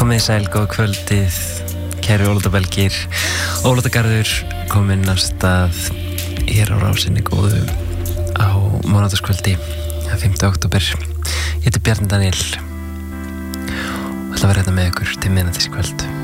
Komið sæl, góða kvöldið, kæru Ólafsbelgir. Ólafsgarður kominn af stað hér á rásinni góðu á mánudagskvöldi, 5. október. Ég heiti Bjarni Daniel og ætla að vera hérna með ykkur til miðnættis í kvöld.